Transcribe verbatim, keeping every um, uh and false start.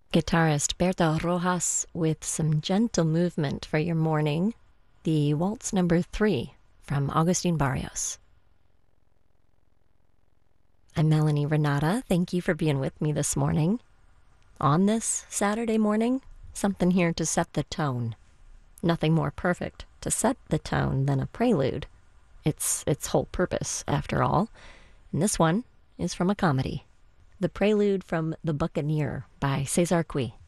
Guitarist Berta Rojas with some gentle movement for your morning. The Waltz Number Three from Agustin Barrios. I'm Melanie Renata. Thank you for being with me this morning. On this Saturday morning, something here to set the tone. Nothing more perfect to set the tone than a prelude. It's its whole purpose, after all. And this one is from a comedy. The Prelude from The Buccaneer by Cesar Cui.